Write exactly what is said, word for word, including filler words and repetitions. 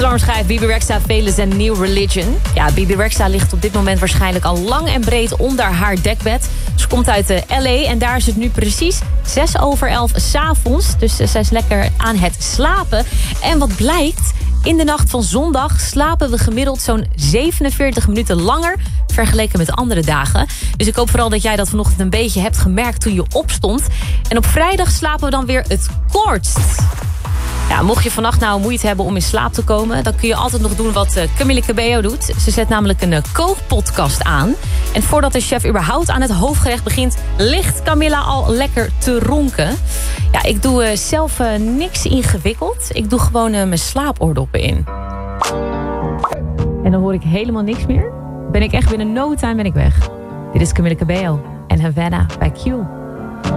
Daarom schrijft Bebe Rexha Fearless and New Religion. Ja, Bebe Rexha ligt op dit moment waarschijnlijk al lang en breed onder haar dekbed. Ze komt uit de L A en daar is het nu precies zes over elf 's avonds. Dus uh, zij is lekker aan het slapen. En wat blijkt, in de nacht van zondag slapen we gemiddeld zo'n zevenenveertig minuten langer vergeleken met andere dagen. Dus ik hoop vooral dat jij dat vanochtend een beetje hebt gemerkt toen je opstond. En op vrijdag slapen we dan weer het kortst. Ja, mocht je vannacht nou moeite hebben om in slaap te komen, dan kun je altijd nog doen wat uh, Camille Cabello doet. Ze zet namelijk een uh, kookpodcast aan. En voordat de chef überhaupt aan het hoofdgerecht begint, ligt Camilla al lekker te ronken. Ja, ik doe uh, zelf uh, niks ingewikkeld. Ik doe gewoon uh, mijn slaapoordoppen in. En dan hoor ik helemaal niks meer. Ben ik echt binnen no time ben ik weg. Dit is Camille Cabello en Havana bij Q.